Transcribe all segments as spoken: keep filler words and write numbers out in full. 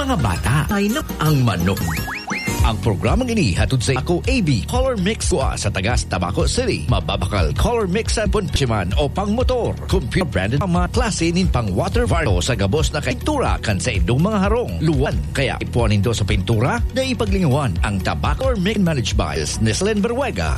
mga bata ay na ang manok. Ang programang ini hatod sa ako A B Color Mix kuha sa Tagas, Tabaco City. Mababakal Color Mix sa punchiman o pang motor. Computer branded ang mga klase nin pang water varno sa gabos na pintura kan sa idong mga harong. Luwan. Kaya ipuanin do sa pintura na ipaglingawan ang Tabaco Mix managed by Nislen Berwega.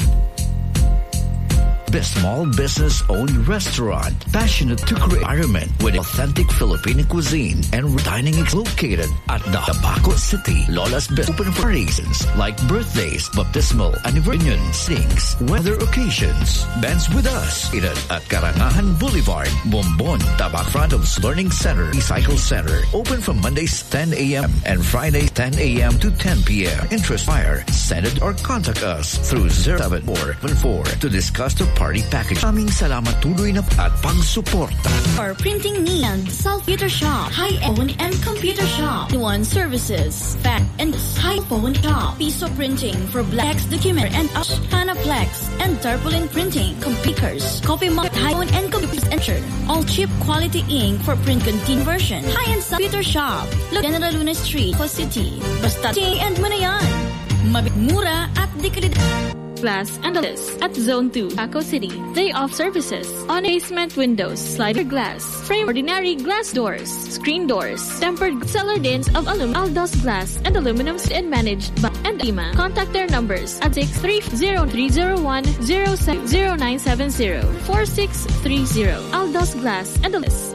Small business-owned restaurant, passionate to create environment with authentic Filipino cuisine and dining is located at the Tabaco City. Lola's Best open for reasons like birthdays, baptismal, anniversaries, things, weather occasions. Bands with us at Karangahan Boulevard, Bombon, Tabac front of Learning Center, Cycle Center. Open from Mondays ten a.m. and Fridays ten a.m. to ten p.m. Interest fire, send it or contact us through zero seven four one four to discuss the party package. Aming salamat tuloy na at pagsuporta. For printing needs, Computer Shop, high-end and computer shop, one services, fax and high-phone shop, piso printing for black document and Ash, Panaplex and tarpaulin printing, computers, copy mark, high-phone and computers entered. All cheap quality ink for print conversion. High-end Computer Shop, General Luna Street, Co City, Basta and Manayan. Mabigmura at di kalidad. Glass and Alice at Zone two, Taco City. They offer services on basement windows, slider glass, frame ordinary glass doors, screen doors, tempered cellar dins of aluminum, Aldos Glass and Aluminum and managed by and I M A. Contact their numbers at six three zero three zero one zero nine seven zero four six three zero. Aldos Glass and Alice.